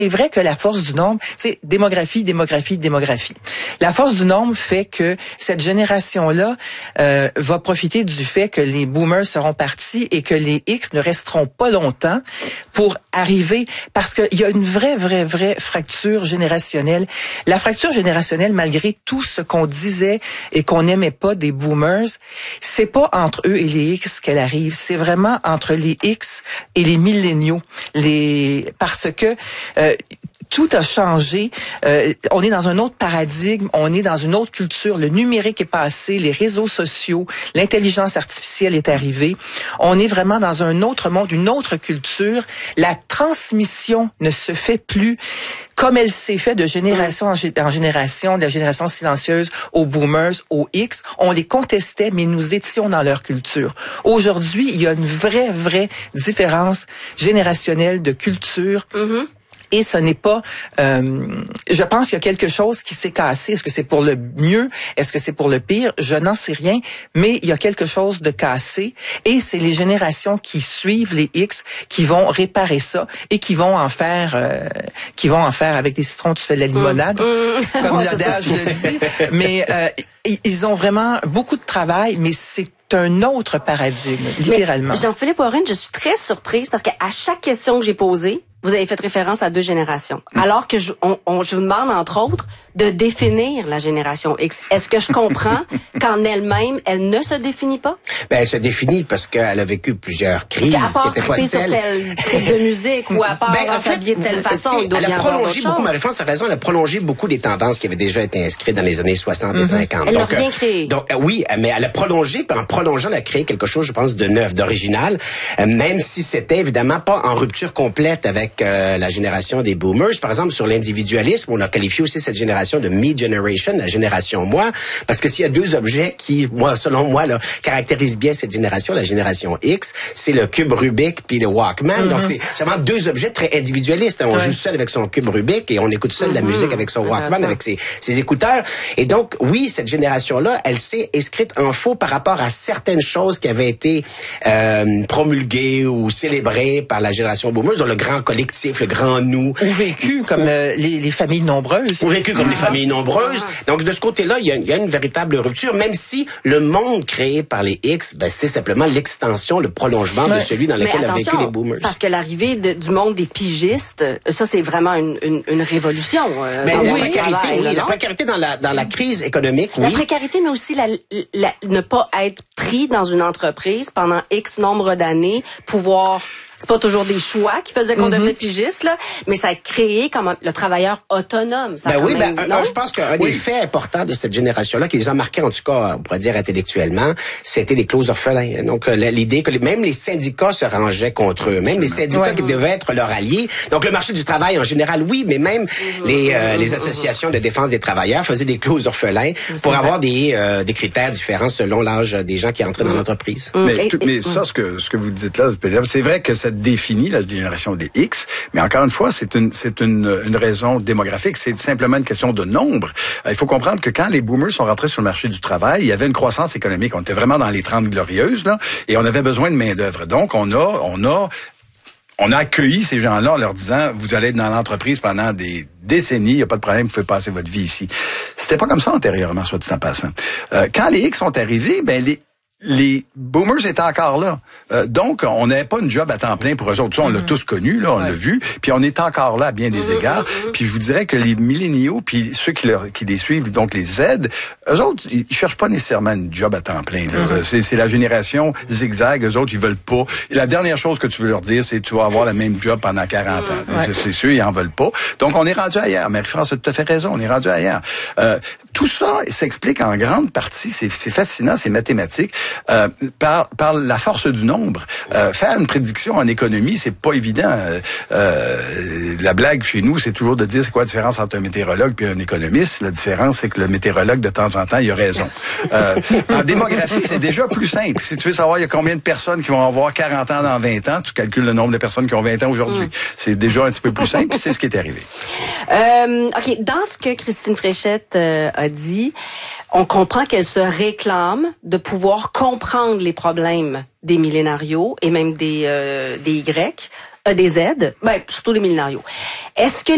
C'est vrai que la force du nombre, c'est démographie. La force du nombre fait que cette génération-là va profiter du fait que les boomers seront partis et que les X ne resteront pas longtemps pour arriver, parce qu'il y a une vraie fracture générationnelle. La fracture générationnelle, malgré tout ce qu'on disait et qu'on n'aimait pas des boomers, c'est pas entre eux et les X qu'elle arrive, c'est vraiment entre les X et les milléniaux. Parce que tout a changé. On est dans un autre paradigme, on est dans une autre culture. Le numérique est passé, les réseaux sociaux, l'intelligence artificielle est arrivée. On est vraiment dans un autre monde, une autre culture. La transmission ne se fait plus comme elle s'est fait de génération en génération, de la génération silencieuse aux boomers, aux X. On les contestait, mais nous étions dans leur culture. Aujourd'hui, il y a une vraie différence générationnelle de culture. Et ce n'est pas... je pense qu'il y a quelque chose qui s'est cassé. Est-ce que c'est pour le mieux? Est-ce que c'est pour le pire? Je n'en sais rien. Mais il y a quelque chose de cassé. Et c'est les générations qui suivent les X qui vont réparer ça et qui vont en faire avec des citrons, tu fais de la limonade, comme l'adage le dit. Mais ils ont vraiment beaucoup de travail, mais c'est un autre paradigme, littéralement. Mais Jean-Philippe Warren, je suis très surprise parce qu'à chaque question que j'ai posée, vous avez fait référence à 2 générations. Alors que je vous demande, entre autres, de définir la génération X. Est-ce que je comprends qu'en elle-même, elle ne se définit pas? Elle se définit parce qu'elle a vécu plusieurs crises. Parce qu'à part triper sur tel type de musique ou à part s'habiller de telle façon, il doit bien avoir autre chose. Marie-France a raison, elle a prolongé beaucoup des tendances qui avaient déjà été inscrites dans les années 60 et 50. Elle n'a rien créé. Donc, oui, mais elle a prolongé, puis en prolongeant, elle a créé quelque chose, je pense, de neuf, d'original, même si c'était évidemment pas en rupture complète avec la génération des boomers. Par exemple, sur l'individualisme, on a qualifié aussi cette génération de me generation, la génération moi, parce que s'il y a 2 objets qui, selon moi, caractérisent bien cette génération, la génération X, c'est le cube Rubik puis le Walkman. Donc c'est vraiment 2 objets très individualistes. On joue seul avec son cube Rubik et on écoute seul la musique avec son Walkman, avec ses écouteurs. Et donc, oui, cette génération-là, elle s'est inscrite en faux par rapport à certaines choses qui avaient été promulguées ou célébrées par la génération boomer, dans le grand collectif, le grand nous. Ou vécu comme les familles nombreuses. Ou vécu comme les familles nombreuses. Donc, de ce côté-là, il y a une véritable rupture, même si le monde créé par les X, c'est simplement l'extension, le prolongement de celui dans lequel ont vécu les boomers. Parce que l'arrivée du monde des pigistes, ça, c'est vraiment une révolution. La précarité dans la crise économique, oui. La précarité, mais aussi ne pas être pris dans une entreprise pendant X nombre d'années, pouvoir... C'est pas toujours des choix qui faisaient qu'on devenait pigiste, là, mais ça a créé comme le travailleur autonome. Ça je pense qu'un des faits importants de cette génération-là, qui les a marqués, en tout cas, on pourrait dire intellectuellement, c'était les clauses orphelins. Donc, l'idée que même les syndicats se rangeaient contre eux, même les syndicats qui devaient être leurs alliés. Donc, le marché du travail, en général, oui, mais même les associations de défense des travailleurs faisaient des clauses orphelins pour avoir des critères différents selon l'âge des gens qui entraient dans l'entreprise. Mais ça, ce que vous dites là, c'est vrai que ça définit la génération des X, mais encore une fois, c'est une raison démographique, c'est simplement une question de nombre. Il faut comprendre que quand les boomers sont rentrés sur le marché du travail, il y avait une croissance économique, on était vraiment dans les 30 glorieuses là, et on avait besoin de main-d'œuvre. Donc on a accueilli ces gens-là en leur disant, vous allez être dans l'entreprise pendant des décennies, il n'y a pas de problème, vous pouvez passer votre vie ici. C'était pas comme ça antérieurement, soit dit en passant. Quand les X sont arrivés, les boomers étaient encore là. Donc, on n'avait pas une job à temps plein pour eux autres. Ça, on l'a tous connu, là, on l'a vu. Puis on est encore là à bien des égards. Puis je vous dirais que les milléniaux, puis ceux qui les suivent, donc les Z, eux autres, ils cherchent pas nécessairement une job à temps plein. Là. C'est la génération zigzag, eux autres, ils veulent pas. Et la dernière chose que tu veux leur dire, c'est tu vas avoir la même job pendant 40 ans. C'est sûr, ils en veulent pas. Donc, on est rendu ailleurs. Marie-France a tout à fait raison, on est rendu ailleurs. Tout ça s'explique en grande partie, c'est fascinant, c'est mathématique, par la force du nombre. Faire une prédiction en économie, c'est pas évident. La blague chez nous, c'est toujours de dire c'est quoi la différence entre un météorologue et un économiste. La différence, c'est que le météorologue, de temps en temps, il a raison. En démographie, c'est déjà plus simple. Si tu veux savoir il y a combien de personnes qui vont avoir 40 ans dans 20 ans, tu calcules le nombre de personnes qui ont 20 ans aujourd'hui. C'est déjà un petit peu plus simple, puis c'est ce qui est arrivé. OK, dans ce que Christine Fréchette a dit, on comprend qu'elle se réclame de pouvoir comprendre les problèmes des millénarios et même des Y, des Z, surtout des millénarios. Est-ce que